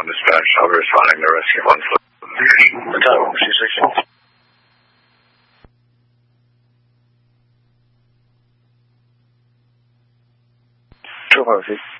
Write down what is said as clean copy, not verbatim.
dispatch. I'll be responding to rescue 1. The time, C16. Two 5